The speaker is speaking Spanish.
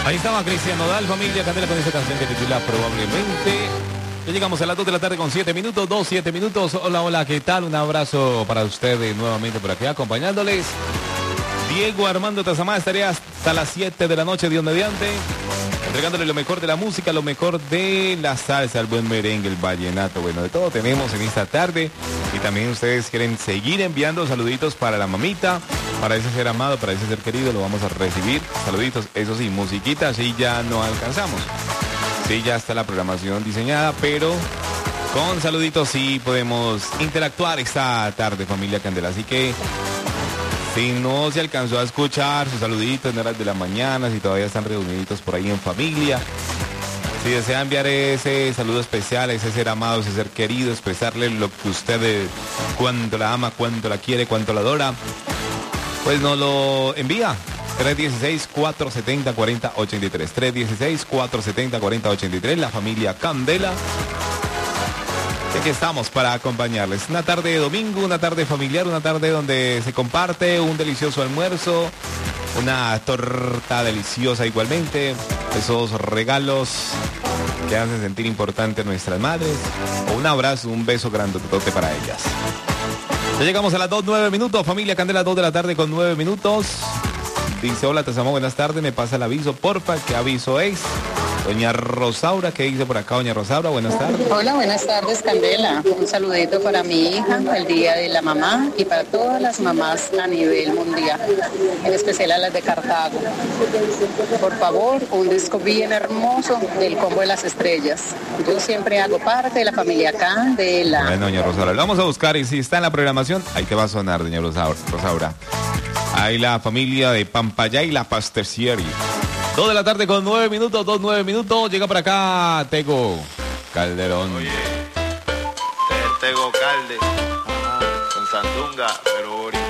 Ahí estaba Cristian Nodal, familia Candela, con esta canción que titula Probablemente. Ya llegamos a las 2 de la tarde con 7 minutos, 7 minutos. Hola, hola, ¿qué tal? Un abrazo para ustedes nuevamente por aquí acompañándoles. Diego Armando Tazamá estaría hasta las 7 de la noche, Dios mediante, entregándole lo mejor de la música, lo mejor de la salsa, el buen merengue, el vallenato. Bueno, de todo tenemos en esta tarde. Y también ustedes quieren seguir enviando saluditos para la mamita, para ese ser amado, para ese ser querido, lo vamos a recibir. Saluditos, eso sí, musiquita, así ya no alcanzamos. Sí, ya está la programación diseñada, pero con saluditos sí podemos interactuar esta tarde, familia Candela. Así que si no se alcanzó a escuchar sus saluditos en horas de la mañana, si todavía están reuniditos por ahí en familia, si desea enviar ese saludo especial a ese ser amado, ese ser querido, expresarle lo que usted, cuánto la ama, cuánto la quiere, cuánto la adora, pues nos lo envía. 316-470-4083. 316-470-4083. La familia Candela. Aquí estamos para acompañarles. Una tarde de domingo, una tarde familiar, una tarde donde se comparte un delicioso almuerzo, una torta deliciosa igualmente, esos regalos que hacen sentir importante a nuestras madres, o un abrazo, un beso grandotote para ellas. Ya llegamos a las 2:09 minutos, familia Candela, 2 de la tarde con 9 minutos. Dice, hola Tazamá, buenas tardes, me pasa el aviso, porfa, ¿qué aviso es? Doña Rosaura, ¿qué dice por acá, doña Rosaura? Buenas tardes. Hola, buenas tardes, Candela. Un saludito para mi hija, el Día de la Mamá, y para todas las mamás a nivel mundial, en especial a las de Cartago. Por favor, un disco bien hermoso del Combo de las Estrellas. Yo siempre hago parte de la familia Candela. Bueno, doña Rosaura, lo vamos a buscar y si está en la programación, ahí te va a sonar, doña Rosaura. Ahí la familia de Pampayá y la Pastercieri. 2 de la tarde con 9 minutos, 9 minutos. Llega por acá Tego Calderón. Oye, Tego Calde, con Sandunga, pero